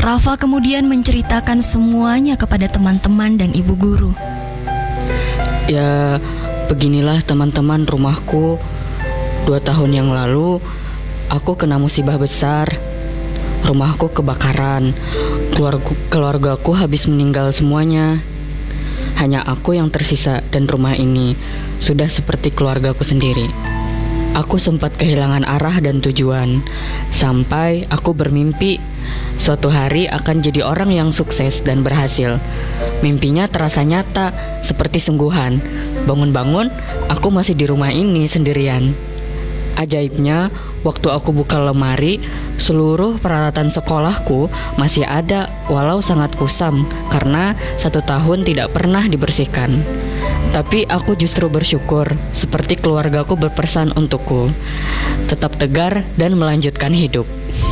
Rafa kemudian menceritakan semuanya kepada teman-teman dan ibu guru. Ya, beginilah teman-teman rumahku. 2 tahun yang lalu, aku kena musibah besar. Rumahku kebakaran. Keluargaku habis meninggal semuanya. Hanya aku yang tersisa dan rumah ini sudah seperti keluargaku sendiri. Aku sempat kehilangan arah dan tujuan. Sampai aku bermimpi suatu hari akan jadi orang yang sukses dan berhasil. Mimpinya terasa nyata, seperti sungguhan. Bangun-bangun, aku masih di rumah ini sendirian. Ajaibnya, waktu aku buka lemari, seluruh peralatan sekolahku masih ada, walau sangat kusam karena 1 tahun tidak pernah dibersihkan. Tapi aku justru bersyukur, seperti keluargaku berpesan untukku, tetap tegar dan melanjutkan hidup.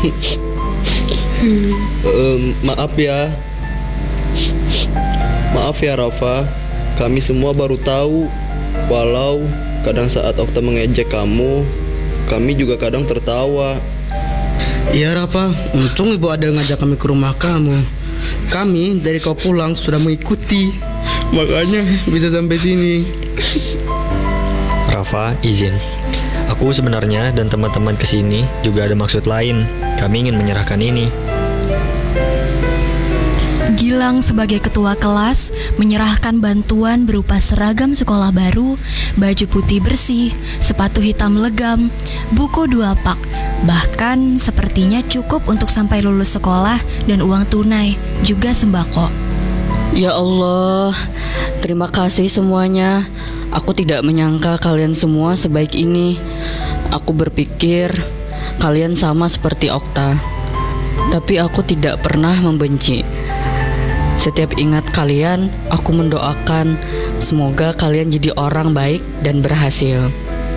Maaf ya Rafa, kami semua baru tahu. Walau kadang saat Okta mengejek kamu, kami juga kadang tertawa. Iya Rafa, untung Ibu Adel ngajak kami ke rumah kamu. Kami dari kau pulang sudah mengikuti, makanya bisa sampai sini. Rafa, izin. Aku sebenarnya dan teman-teman kesini juga ada maksud lain. Kami ingin menyerahkan ini. Gilang sebagai ketua kelas menyerahkan bantuan berupa seragam sekolah baru, baju putih bersih, sepatu hitam legam, buku 2 pak. Bahkan sepertinya cukup untuk sampai lulus sekolah dan uang tunai, juga sembako. Ya Allah, terima kasih semuanya. Aku tidak menyangka kalian semua sebaik ini. Aku berpikir kalian sama seperti Okta. Tapi aku tidak pernah membenci. Setiap ingat kalian, aku mendoakan semoga kalian jadi orang baik dan berhasil.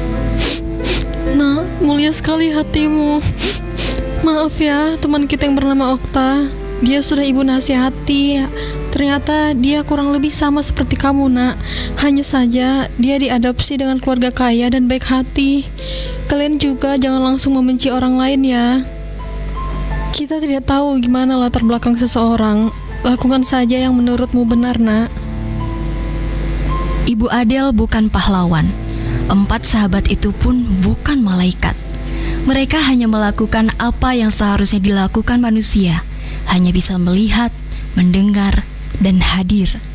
Nak, mulia sekali hatimu. Maaf ya, teman kita yang bernama Okta. Dia sudah ibu nasihati. Ternyata dia kurang lebih sama seperti kamu, nak. Hanya saja dia diadopsi dengan keluarga kaya dan baik hati. Kalian juga jangan langsung membenci orang lain ya. Kita tidak tahu gimana latar belakang seseorang. Lakukan saja yang menurutmu benar, nak. Ibu Adel bukan pahlawan. 4 sahabat itu pun bukan malaikat. Mereka hanya melakukan apa yang seharusnya dilakukan manusia. Hanya bisa melihat, mendengar, dan hadir.